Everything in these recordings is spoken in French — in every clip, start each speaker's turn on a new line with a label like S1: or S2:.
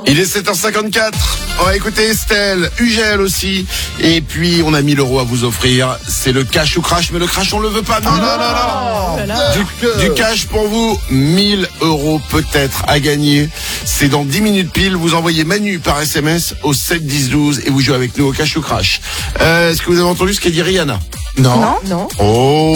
S1: Il est 7h54. On va écouter Estelle, Ugel aussi. Et puis, on a 1000 € à vous offrir. C'est le cash ou crash, mais le crash, on le veut pas. Non. Du cash pour vous. 1000 € peut-être à gagner. C'est dans 10 minutes pile. Vous envoyez Manu par SMS au 7 10 12 et vous jouez avec nous au cash ou crash. Est-ce que vous avez entendu ce qu'a dit Rihanna?
S2: Non.
S1: Oh.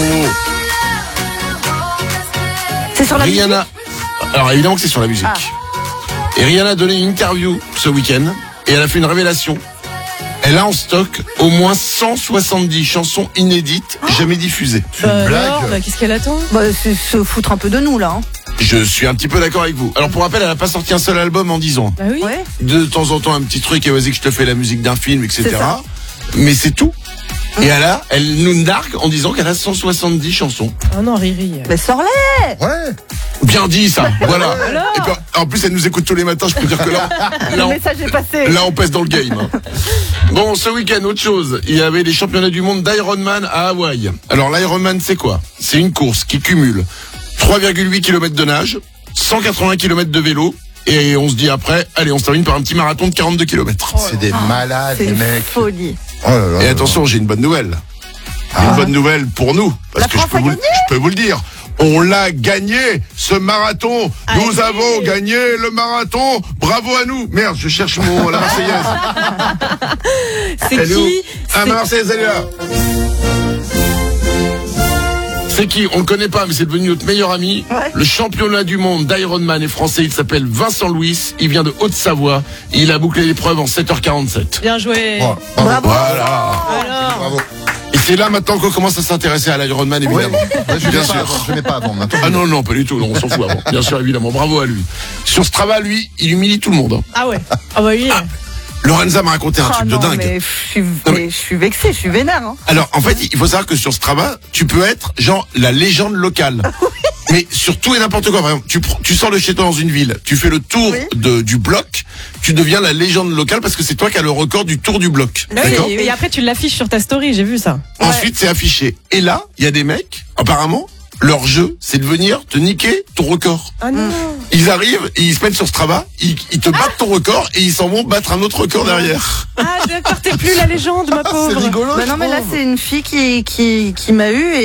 S2: C'est sur la
S1: Rihanna. Alors évidemment que c'est sur la musique. Et Rihanna a donné une interview ce week-end et elle a fait une révélation. Elle a en stock au moins 170 chansons inédites jamais diffusées.
S3: Alors, qu'est-ce qu'elle attend?
S2: C'est se foutre un peu de nous là.
S1: Je suis un petit peu d'accord avec vous. Alors pour rappel, elle n'a pas sorti un seul album en 10 ans.
S3: Bah oui.
S2: Ouais.
S1: De temps en temps un petit truc et vas-y que je te fais la musique d'un film, etc.
S2: C'est ça.
S1: Mais c'est tout. Et elle nous nargue en disant qu'elle a 170 chansons.
S3: Oh non, Riri.
S2: Mais sors-les.
S4: Ouais.
S1: Bien dit ça, voilà.
S3: Alors
S1: Et puis, en plus elle nous écoute tous les matins, je peux dire que là
S2: Le
S1: on,
S2: message est passé.
S1: là, on pèse dans le game. Bon, ce week-end, autre chose, il y avait les championnats du monde d'Ironman à Hawaï. Alors l'Ironman, c'est quoi? C'est une course qui cumule 3,8 km de nage, 180 km de vélo, et on se dit après, allez, on se termine par un petit marathon de 42 km.
S4: C'est des malades,
S2: C'est
S4: les
S2: une
S4: mecs.
S2: folie.
S4: Oh là là
S1: Et
S4: là
S1: attention, j'ai une bonne nouvelle. Une bonne nouvelle pour nous, parce
S2: La
S1: que je
S2: France a gagné
S1: peux vous le dire. On l'a gagné, ce marathon. Nous avons gagné le marathon. Bravo à nous. Merde, je cherche la Marseillaise.
S3: C'est
S1: Elle est où?
S3: qui?
S1: Ah, ma Marseillaise, elle est là. C'est qui? On le connaît pas, mais c'est devenu notre meilleur ami.
S2: Ouais.
S1: Le championnat du monde d'Ironman est français. Il s'appelle Vincent Louis. Il vient de Haute-Savoie. Il a bouclé l'épreuve en 7h47.
S3: Bien joué.
S4: Oh,
S2: Bravo.
S1: Voilà.
S3: Alors,
S4: Bravo.
S1: Et c'est là maintenant qu'on commence à s'intéresser à l'Ironman, évidemment.
S4: Ouais, je
S1: Bien
S4: n'aimais
S1: sûr.
S4: pas avant. Je n'aimais pas avant. Maintenant,
S1: Ah non, pas du tout. Non, on s'en fout avant. Bien sûr, évidemment. Bravo à lui. Sur Strava, lui, il humilie tout le monde. Hein.
S3: ah ouais. Ah bah oui.
S1: Lorenza m'a raconté un truc de
S2: non,
S1: dingue.
S2: mais je suis vexé, je suis vénère. Hein.
S1: Alors, en fait, il faut savoir que sur Strava, tu peux être, genre, la légende locale. Mais sur tout et n'importe quoi. Par exemple, tu sors de chez toi dans une ville, tu fais le tour du bloc, tu deviens la légende locale parce que c'est toi qui as le record du tour du bloc. D'accord ?
S3: Et après, tu l'affiches sur ta story, j'ai vu ça.
S1: Ensuite, c'est affiché. Et là, il y a des mecs, apparemment, leur jeu, c'est de venir te niquer ton record.
S3: Ah non.
S1: Ils arrivent, et ils se mettent sur Strava, ils te battent ton record et ils s'en vont battre un autre record derrière.
S3: Ah d'accord, t'es plus la légende, ma pauvre.
S4: c'est rigolo.
S2: Bah non, mais là, c'est une fille qui m'a eu